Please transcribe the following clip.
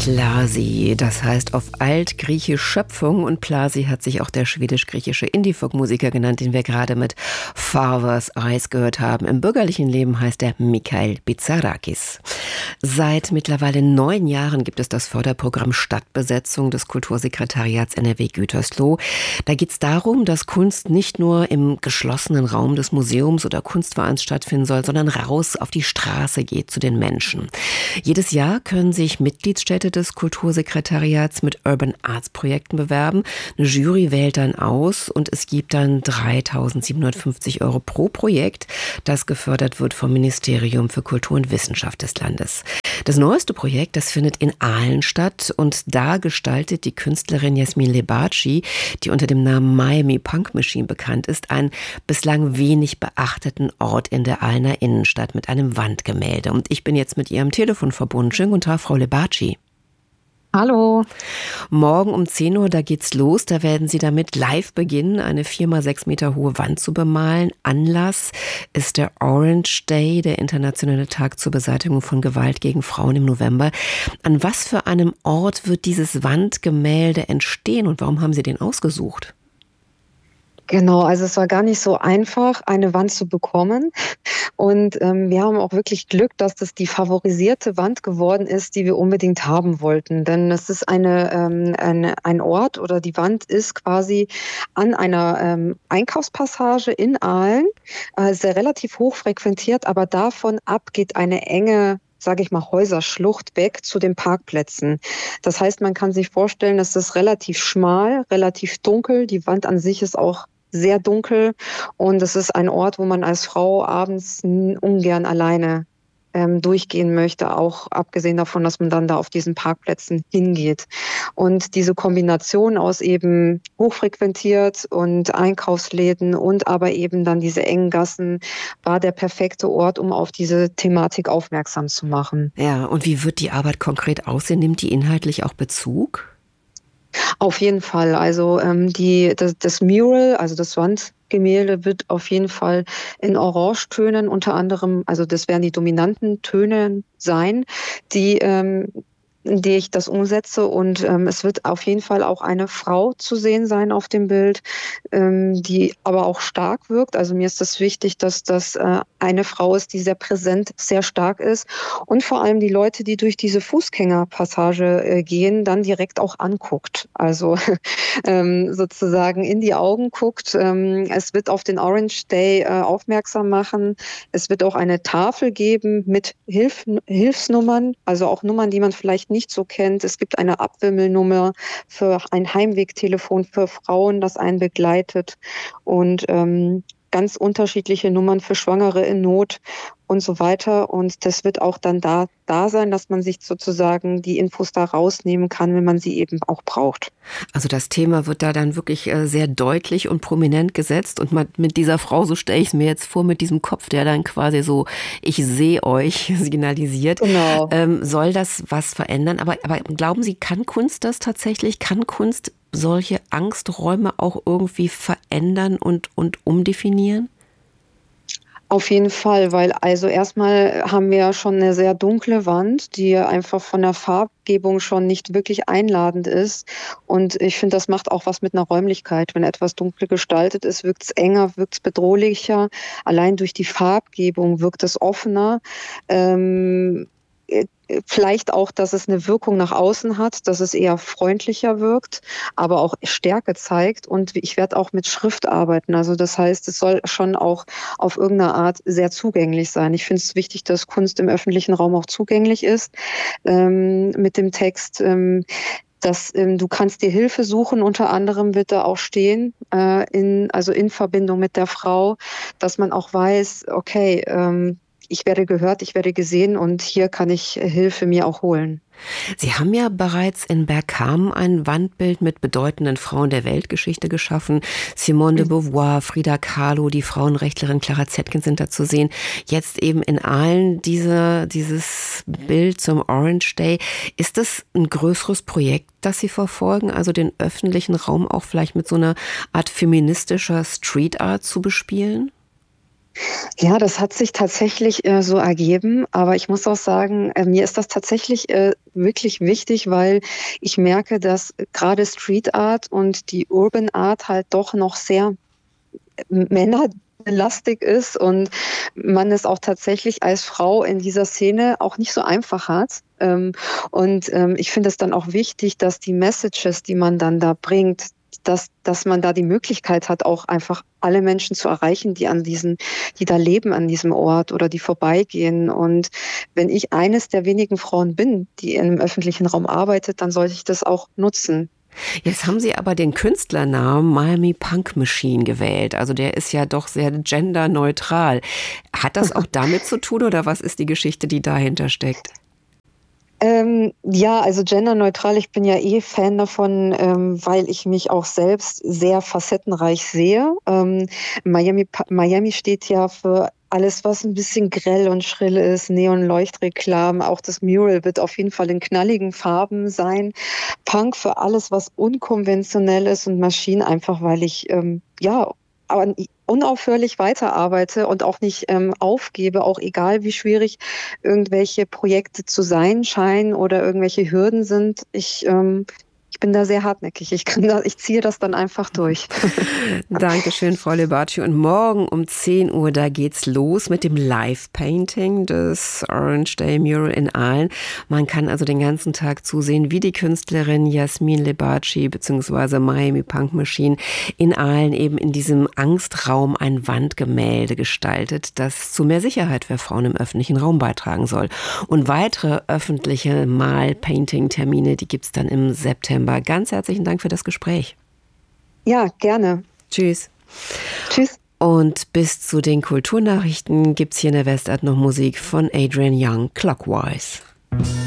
Plasi, das heißt auf Altgriechisch Schöpfung, und Plasi hat sich auch der schwedisch-griechische Indie-Folk-Musiker genannt, den wir gerade mit Father's Eyes gehört haben. Im bürgerlichen Leben heißt er Mikhail Bitsarakis. Seit mittlerweile 9 Jahren gibt es das Förderprogramm Stadtbesetzung des Kultursekretariats NRW Gütersloh. Da geht es darum, dass Kunst nicht nur im geschlossenen Raum des Museums oder Kunstvereins stattfinden soll, sondern raus auf die Straße geht zu den Menschen. Jedes Jahr können sich Mitgliedsstädte des Kultursekretariats mit Urban Arts Projekten bewerben. Eine Jury wählt dann aus und es gibt dann 3.750 € pro Projekt, das gefördert wird vom Ministerium für Kultur und Wissenschaft des Landes. Das neueste Projekt, das findet in Aalen statt, und da gestaltet die Künstlerin Jasmin Lebaci, die unter dem Namen Miami Punk Machine bekannt ist, einen bislang wenig beachteten Ort in der Aalener Innenstadt mit einem Wandgemälde. Und ich bin jetzt mit ihr am Telefon verbunden. Schönen guten Tag, Frau Lebaci. Hallo. Morgen um 10 Uhr, da geht's los. Da werden Sie damit live beginnen, eine 4x6 Meter hohe Wand zu bemalen. Anlass ist der Orange Day, der internationale Tag zur Beseitigung von Gewalt gegen Frauen im November. An was für einem Ort wird dieses Wandgemälde entstehen und warum haben Sie den ausgesucht? Genau, also es war gar nicht so einfach, eine Wand zu bekommen. Und wir haben auch wirklich Glück, dass das die favorisierte Wand geworden ist, die wir unbedingt haben wollten. Denn es ist ein Ort, oder die Wand ist quasi an einer Einkaufspassage in Aalen, sehr relativ hoch frequentiert, aber davon ab geht eine enge, sage ich mal, Häuserschlucht weg zu den Parkplätzen. Das heißt, man kann sich vorstellen, dass das relativ schmal, relativ dunkel, die Wand an sich ist auch sehr dunkel, und es ist ein Ort, wo man als Frau abends ungern alleine durchgehen möchte, auch abgesehen davon, dass man dann da auf diesen Parkplätzen hingeht. Und diese Kombination aus eben hochfrequentiert und Einkaufsläden und aber eben dann diese engen Gassen war der perfekte Ort, um auf diese Thematik aufmerksam zu machen. Ja, und wie wird die Arbeit konkret aussehen? Nimmt die inhaltlich auch Bezug? Auf jeden Fall. Also das Mural, also das Wandgemälde, wird auf jeden Fall in Orangetönen unter anderem, also das werden die dominanten Töne sein, in die ich das umsetze. Und es wird auf jeden Fall auch eine Frau zu sehen sein auf dem Bild, die aber auch stark wirkt. Also mir ist das wichtig, dass das eine Frau ist, die sehr präsent, sehr stark ist, und vor allem die Leute, die durch diese Fußgängerpassage gehen, dann direkt auch anguckt. Also sozusagen in die Augen guckt. Es wird auf den Orange Day aufmerksam machen. Es wird auch eine Tafel geben mit Hilfsnummern, also auch Nummern, die man vielleicht nicht so kennt. Es gibt eine Abwimmelnummer für ein Heimwegtelefon für Frauen, das einen begleitet, und ganz unterschiedliche Nummern für Schwangere in Not und so weiter. Und das wird auch dann da sein, dass man sich sozusagen die Infos da rausnehmen kann, wenn man sie eben auch braucht. Also das Thema wird da dann wirklich sehr deutlich und prominent gesetzt, und mit dieser Frau, so stelle ich es mir jetzt vor, mit diesem Kopf, der dann quasi so, ich sehe euch, signalisiert. Genau. Soll das was verändern? Aber glauben Sie, kann Kunst das tatsächlich? Kann Kunst solche Angsträume auch irgendwie verändern und umdefinieren? Auf jeden Fall, weil also erstmal haben wir ja schon eine sehr dunkle Wand, die einfach von der Farbgebung schon nicht wirklich einladend ist. Und ich finde, das macht auch was mit einer Räumlichkeit. Wenn etwas dunkel gestaltet ist, wirkt es enger, wirkt es bedrohlicher. Allein durch die Farbgebung wirkt es offener. Vielleicht auch, dass es eine Wirkung nach außen hat, dass es eher freundlicher wirkt, aber auch Stärke zeigt. Und ich werde auch mit Schrift arbeiten. Also das heißt, es soll schon auch auf irgendeine Art sehr zugänglich sein. Ich finde es wichtig, dass Kunst im öffentlichen Raum auch zugänglich ist. Mit dem Text, dass du kannst dir Hilfe suchen, unter anderem wird da auch stehen, in Verbindung mit der Frau, dass man auch weiß, okay, ich werde gehört, ich werde gesehen, und hier kann ich Hilfe mir auch holen. Sie haben ja bereits in Bergkamen ein Wandbild mit bedeutenden Frauen der Weltgeschichte geschaffen. Simone de Beauvoir, Frida Kahlo, die Frauenrechtlerin Clara Zetkin sind da zu sehen. Jetzt eben in Aalen dieses Bild zum Orange Day. Ist das ein größeres Projekt, das Sie verfolgen? Also den öffentlichen Raum auch vielleicht mit so einer Art feministischer Street Art zu bespielen? Ja, das hat sich tatsächlich so ergeben, aber ich muss auch sagen, mir ist das tatsächlich wirklich wichtig, weil ich merke, dass gerade Street Art und die Urban Art halt doch noch sehr männerlastig ist und man es auch tatsächlich als Frau in dieser Szene auch nicht so einfach hat. Ich finde es dann auch wichtig, dass die Messages, die man dann da bringt, dass man da die Möglichkeit hat, auch einfach alle Menschen zu erreichen, die da leben an diesem Ort oder die vorbeigehen. Und wenn ich eines der wenigen Frauen bin, die im öffentlichen Raum arbeitet, dann sollte ich das auch nutzen. Jetzt haben Sie aber den Künstlernamen Miami Punk Machine gewählt. Also der ist ja doch sehr genderneutral. Hat das auch damit zu tun oder was ist die Geschichte, die dahinter steckt? Ja, also genderneutral, ich bin ja Fan davon, weil ich mich auch selbst sehr facettenreich sehe. Miami steht ja für alles, was ein bisschen grell und schrill ist, Neon-Leuchtreklamen, auch das Mural wird auf jeden Fall in knalligen Farben sein. Punk für alles, was unkonventionell ist und Maschinen einfach, weil ich ja aber unaufhörlich weiterarbeite und auch nicht aufgebe, auch egal wie schwierig irgendwelche Projekte zu sein scheinen oder irgendwelche Hürden sind. Ich bin da sehr hartnäckig. Ich ziehe das dann einfach durch. Dankeschön, Frau Lebacci. Und morgen um 10 Uhr, da geht's los mit dem Live-Painting des Orange Day Mural in Aalen. Man kann also den ganzen Tag zusehen, wie die Künstlerin Jasmin Lebacci bzw. Miami Punk Machine in Aalen eben in diesem Angstraum ein Wandgemälde gestaltet, das zu mehr Sicherheit für Frauen im öffentlichen Raum beitragen soll. Und weitere öffentliche Mal-Painting-Termine, die gibt's dann im September. Ganz herzlichen Dank für das Gespräch. Ja, gerne. Tschüss. Tschüss. Und bis zu den Kulturnachrichten gibt's hier in der Westart noch Musik von Adrian Young, Clockwise.